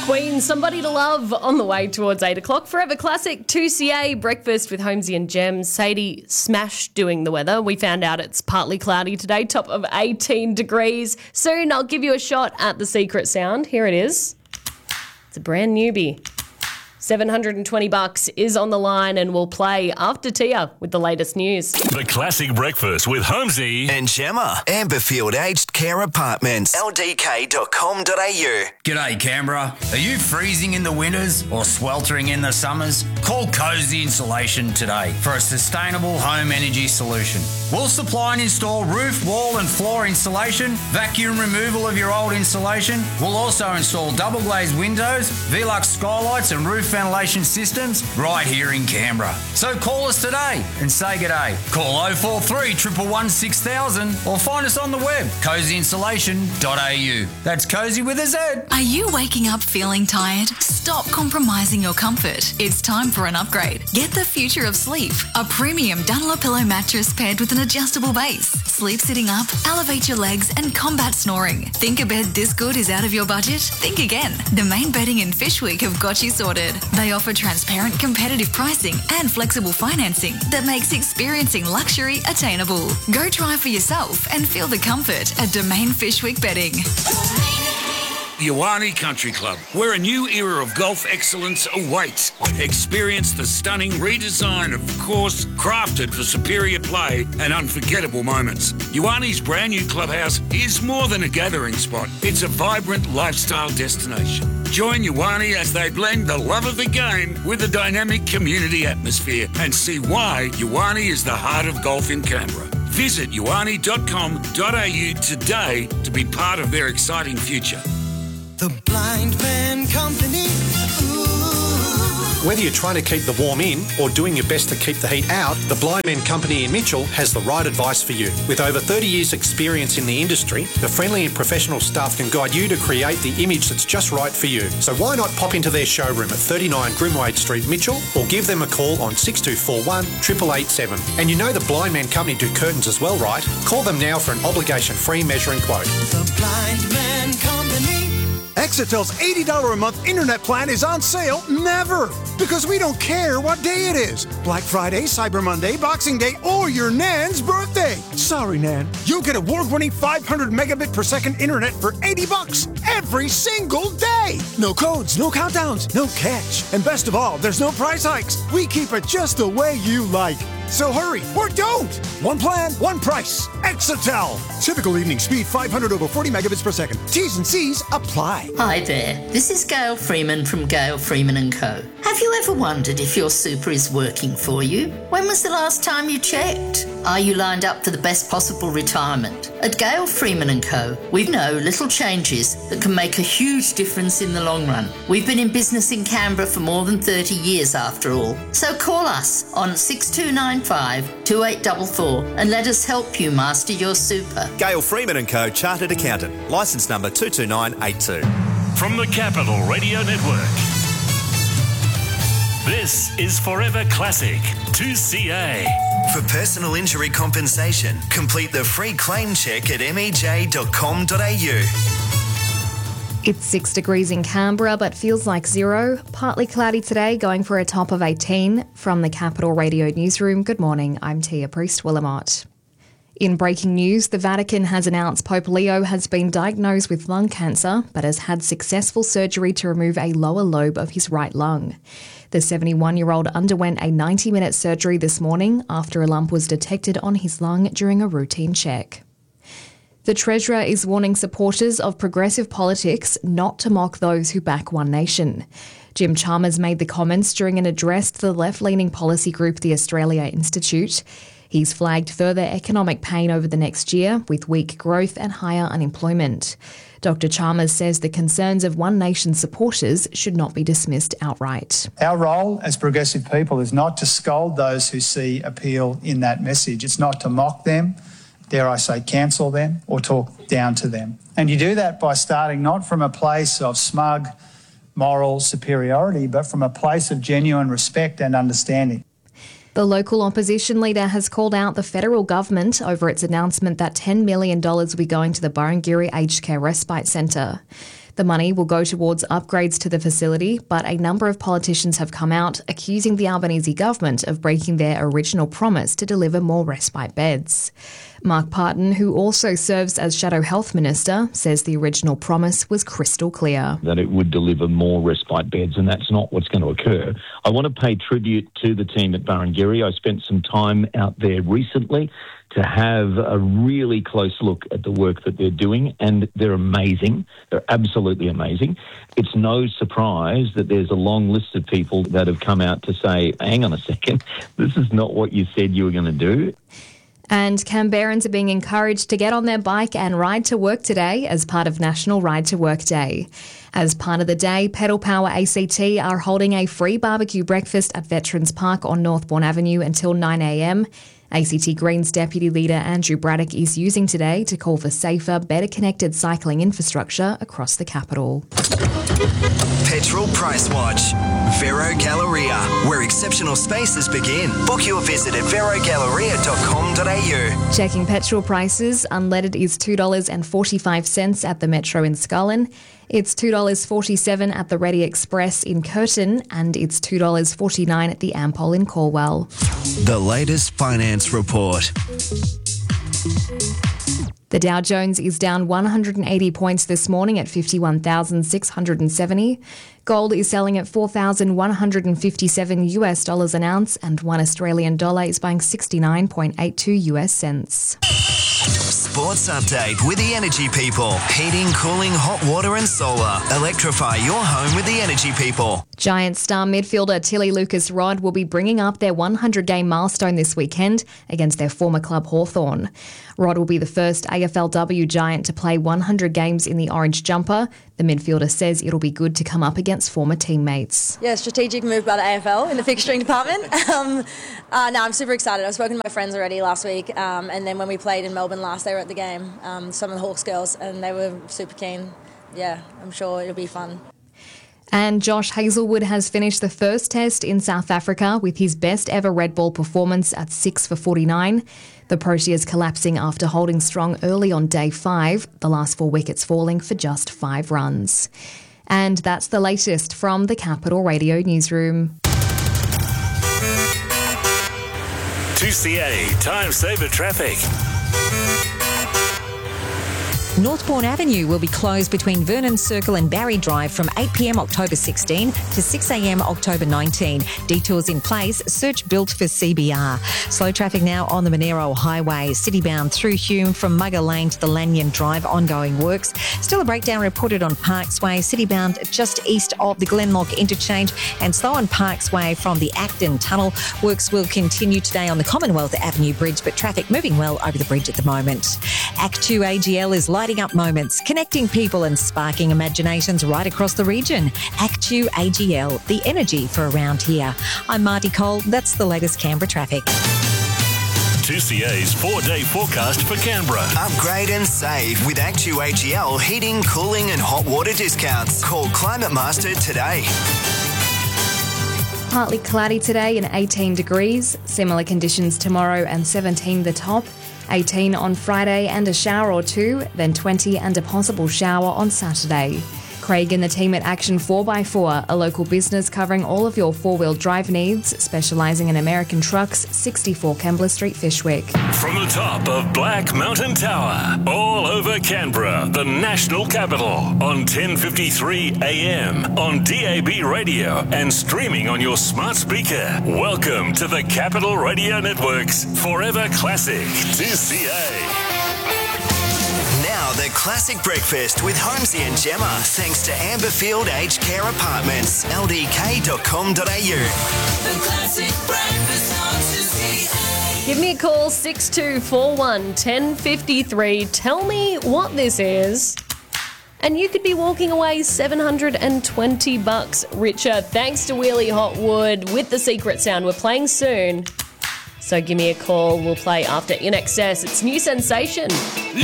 Queen, Somebody to Love on the way towards 8 o'clock. Forever Classic, 2CA, breakfast with Holmesy and Gems. Sadie smashed doing the weather. We found out it's partly cloudy today, top of 18 degrees. Soon I'll give you a shot at the secret sound. Here it is. It's a brand newbie. $720 is on the line and we'll play after Tia with the latest news. The Classic Breakfast with Holmesy and Gemma. Amberfield Aged Care Apartments. ldk.com.au. G'day Canberra. Are you freezing in the winters or sweltering in the summers? Call Cozy Insulation today for a sustainable home energy solution. We'll supply and install roof, wall and floor insulation, vacuum removal of your old insulation. We'll also install double glazed windows, Velux skylights and roof ventilation systems right here in Canberra. So call us today and say g'day. Call 043 111 6000 or find us on the web, cozyinsulation.au. That's cozy with a Z. Are you waking up feeling tired? Stop compromising your comfort. It's time for an upgrade. Get the future of sleep. A premium Dunlopillow mattress paired with an adjustable base. Sleep sitting up, elevate your legs and combat snoring. Think a bed this good is out of your budget? Think again. The Main Bedding and Fish Week have got you sorted. They offer transparent, competitive pricing and flexible financing that makes experiencing luxury attainable. Go try for yourself and feel the comfort at Domain Fish Week Bedding. Ioani Country Club, where a new era of golf excellence awaits. Experience the stunning redesign of the course, crafted for superior play and unforgettable moments. Ioani's brand new clubhouse is more than a gathering spot. It's a vibrant lifestyle destination. Join Ioani as they blend the love of the game with a dynamic community atmosphere and see why Ioani is the heart of golf in Canberra. Visit ioani.com.au today to be part of their exciting future. The Blind Man Company. Whether you're trying to keep the warm in or doing your best to keep the heat out, the Blind Man Company in Mitchell has the right advice for you. With over 30 years' experience in the industry, the friendly and professional staff can guide you to create the image that's just right for you. So why not pop into their showroom at 39 Grimwade Street, Mitchell, or give them a call on 6241 8887. And you know the Blind Man Company do curtains as well, right? Call them now for an obligation-free measuring quote. The Blind Man Company. Exitel's $80 a month internet plan is on sale never, because we don't care what day it is. Black Friday, Cyber Monday, Boxing Day, or your Nan's birthday. Sorry, Nan. You'll get award-winning 500 megabit per second internet for $80 every single day. No codes, no countdowns, no catch. And best of all, there's no price hikes. We keep it just the way you like. So hurry, or don't! One plan, one price. Exitel. Typical evening speed 500 over 40 megabits per second. T's and C's apply. Hi there, this is Gail Freeman from Gail Freeman & Co. Have you ever wondered if your super is working for you? When was the last time you checked? Are you lined up for the best possible retirement? At Gail Freeman & Co, we know little changes that can make a huge difference in the long run. We've been in business in Canberra for more than 30 years after all. So call us on 6295 2844 and let us help you master your super. Gail Freeman & Co, Chartered Accountant, licence number 22982. From the Capital Radio Network. This is Forever Classic 2CA. For personal injury compensation, complete the free claim check at mej.com.au. It's 6 degrees in Canberra, but feels like zero. Partly cloudy today, going for a top of 18. From the Capital Radio Newsroom, good morning, I'm Tia Priest-Willamott. In breaking news, the Vatican has announced Pope Leo has been diagnosed with lung cancer, but has had successful surgery to remove a lower lobe of his right lung. The 71-year-old underwent a 90-minute surgery this morning after a lump was detected on his lung during a routine check. The Treasurer is warning supporters of progressive politics not to mock those who back One Nation. Jim Chalmers made the comments during an address to the left-leaning policy group the Australia Institute. He's flagged further economic pain over the next year with weak growth and higher unemployment. Dr Chalmers says the concerns of One Nation supporters should not be dismissed outright. Our role as progressive people is not to scold those who see appeal in that message. It's not to mock them, dare I say cancel them, or talk down to them. And you do that by starting not from a place of smug moral superiority, but from a place of genuine respect and understanding. The local opposition leader has called out the federal government over its announcement that $10 million will be going to the Burrangiri Aged Care Respite Centre. The money will go towards upgrades to the facility, but a number of politicians have come out accusing the Albanese government of breaking their original promise to deliver more respite beds. Mark Parton, who also serves as Shadow Health Minister, says the original promise was crystal clear. That it would deliver more respite beds, and that's not what's going to occur. I want to pay tribute to the team at Barrenjoey. I spent some time out there recently to have a really close look at the work that they're doing, and they're amazing. They're absolutely amazing. It's no surprise that there's a long list of people that have come out to say, hang on a second, this is not what you said you were going to do. And Canberrans are being encouraged to get on their bike and ride to work today as part of National Ride to Work Day. As part of the day, Pedal Power ACT are holding a free barbecue breakfast at Veterans Park on Northbourne Avenue until 9 a.m. ACT Greens Deputy Leader Andrew Braddock is using today to call for safer, better connected cycling infrastructure across the capital. Petrol Price Watch. Vero Galleria, where exceptional spaces begin. Book your visit at verogalleria.com.au. Checking petrol prices, unleaded is $2.45 at the Metro in Scullin. It's $2.47 at the Ready Express in Curtin, and it's $2.49 at the Ampol in Corwell. The latest finance report. The Dow Jones is down 180 points this morning at 51,670. Gold is selling at $4,157 an ounce, and $1 Australian dollar is buying 69.82 US cents. Sports update with the Energy People. Heating, cooling, hot water and solar. Electrify your home with the Energy People. Giant star midfielder Tilly Lucas-Rod will be bringing up their 100-game milestone this weekend against their former club Hawthorn. Rod will be the first AFLW Giant to play 100 games in the orange jumper. The midfielder says it'll be good to come up against former teammates. Yeah, strategic move by the AFL in the fixturing department. I'm super excited. I've spoken to my friends already last week, and then when we played in Melbourne last, they were at the game, some of the Hawks girls, and they were super keen. Yeah, I'm sure it'll be fun. And Josh Hazelwood has finished the first test in South Africa with his best ever red ball performance at 6 for 49. The Proteas collapsing after holding strong early on day 5, the last 4 wickets falling for just 5 runs. And that's the latest from the Capital Radio newsroom. 2CA Time Saver Traffic. Northbourne Avenue will be closed between Vernon Circle and Barry Drive from 8 p.m. October 16 to 6 a.m. October 19. Detours in place. Search built for CBR. Slow traffic now on the Monero Highway, citybound through Hume from Mugger Lane to the Lanyon Drive. Ongoing works. Still a breakdown reported on Parks Way, citybound just east of the Glenlock interchange, and slow on Parks Way from the Acton Tunnel. Works will continue today on the Commonwealth Avenue Bridge, but traffic moving well over the bridge at the moment. Act 2 AGL is lighting up moments, connecting people and sparking imaginations right across the region. Act 2 AGL, the energy for around here. I'm Marty Cole. That's the latest Canberra traffic. 2CA's 4-day forecast for Canberra. Upgrade and save with Actu AGL heating, cooling and hot water discounts. Call Climate Master today. Partly cloudy today and 18 degrees. Similar conditions tomorrow and 17 the top. 18 on Friday and a shower or two, then 20 and a possible shower on Saturday. Craig and the team at Action 4x4, a local business covering all of your four-wheel drive needs, specialising in American trucks, 64 Kembla Street, Fyshwick. From the top of Black Mountain Tower, all over Canberra, the national capital, on 1053 AM, on DAB radio, and streaming on your smart speaker. Welcome to the Capital Radio Network's Forever Classic 2CA. Now the classic breakfast with Holmesy and Gemma, thanks to Amberfield Aged Care Apartments, ldk.com.au. The classic breakfast on 2CA. Give me a call, 6241 1053. Tell me what this is, and you could be walking away $720 richer thanks to Wheelie Hotwood with the secret sound. We're playing soon, so give me a call. We'll play after In Excess. It's New Sensation.